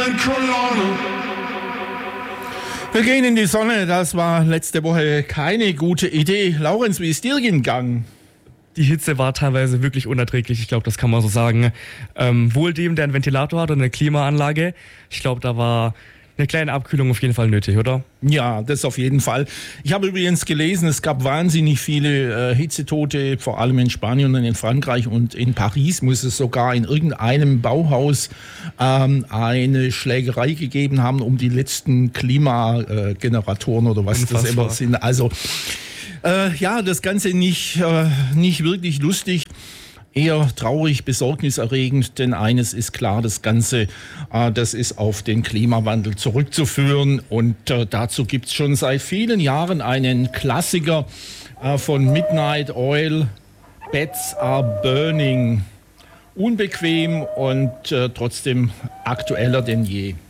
Wir gehen in die Sonne, das war letzte Woche keine gute Idee. Laurenz, wie ist dir gegangen? Die Hitze war teilweise wirklich unerträglich, ich glaube, das kann man so sagen. Wohl dem, der einen Ventilator hat und eine Klimaanlage, ich glaube, da war eine kleine Abkühlung auf jeden Fall nötig, oder? Ja, das auf jeden Fall. Ich habe übrigens gelesen, es gab wahnsinnig viele Hitzetote, vor allem in Spanien und in Frankreich, und in Paris muss es sogar in irgendeinem Bauhaus eine Schlägerei gegeben haben um die letzten Klimageneratoren oder was das immer sind. Also ja, das Ganze nicht wirklich lustig. Eher traurig, besorgniserregend, denn eines ist klar, das Ganze, das ist auf den Klimawandel zurückzuführen, und dazu gibt's schon seit vielen Jahren einen Klassiker von Midnight Oil, Beds Are Burning. Unbequem und trotzdem aktueller denn je.